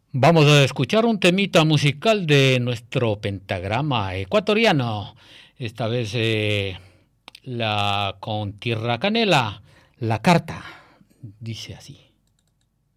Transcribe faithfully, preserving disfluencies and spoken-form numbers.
Vamos a escuchar un temita musical de nuestro pentagrama ecuatoriano. Esta vez eh, la con Tierra Canela, la carta, dice así.